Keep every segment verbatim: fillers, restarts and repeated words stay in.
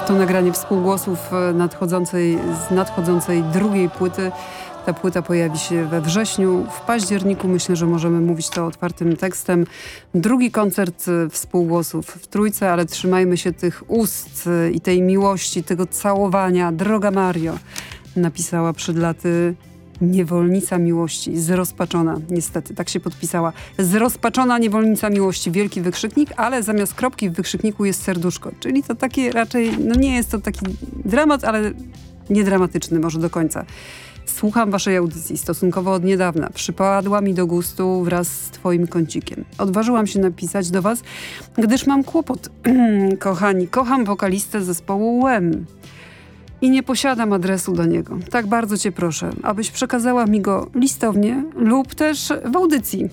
to nagranie współgłosów nadchodzącej, z nadchodzącej drugiej płyty. Ta płyta pojawi się we wrześniu. W październiku myślę, że możemy mówić to otwartym tekstem. Drugi koncert współgłosów w Trójce, ale trzymajmy się tych ust i tej miłości, tego całowania. Droga Mario, napisała przed laty niewolnica miłości, zrozpaczona, niestety, tak się podpisała. Zrozpaczona niewolnica miłości, wielki wykrzyknik, ale zamiast kropki w wykrzykniku jest serduszko. Czyli to takie raczej, no nie jest to taki dramat, ale nie dramatyczny może do końca. Słucham waszej audycji stosunkowo od niedawna. Przypadła mi do gustu wraz z twoim kącikiem. Odważyłam się napisać do was, gdyż mam kłopot. Kochani, kocham wokalistę zespołu Wham! I nie posiadam adresu do niego. Tak bardzo cię proszę, abyś przekazała mi go listownie lub też w audycji.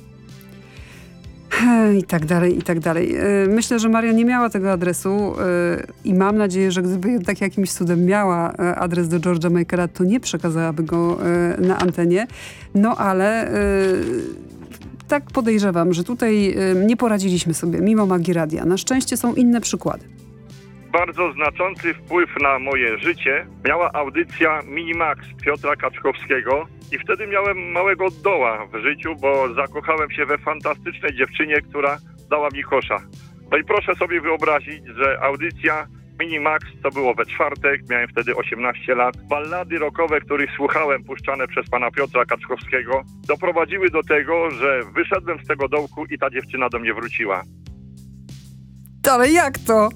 I tak dalej, i tak dalej. Myślę, że Maria nie miała tego adresu i mam nadzieję, że gdyby jednak jakimś cudem miała adres do George'a Michaela, to nie przekazałaby go na antenie. No ale tak podejrzewam, że tutaj nie poradziliśmy sobie, mimo magii radia. Na szczęście są inne przykłady. Bardzo znaczący wpływ na moje życie miała audycja Minimax Piotra Kaczkowskiego i wtedy miałem małego doła w życiu, bo zakochałem się we fantastycznej dziewczynie, która dała mi kosza. No i proszę sobie wyobrazić, że audycja Minimax to było we czwartek, miałem wtedy osiemnaście lat. Ballady rockowe, których słuchałem, puszczane przez pana Piotra Kaczkowskiego, doprowadziły do tego, że wyszedłem z tego dołku i ta dziewczyna do mnie wróciła. Ale jak to?